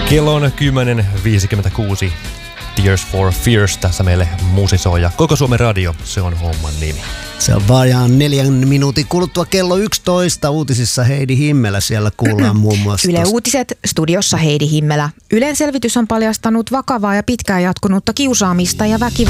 Kello on 10.56. Tears for Fears tässä meille musisoi ja Koko Suomen Radio, se on homman nimi. Se on vajaan 4 minuutin kuluttua kello 11. Uutisissa Heidi Himmelä siellä kuullaan muun muassa. Yle Uutiset, studiossa Heidi Himmelä. Ylen selvitys on paljastanut vakavaa ja pitkään jatkunutta kiusaamista ja väkivaltaa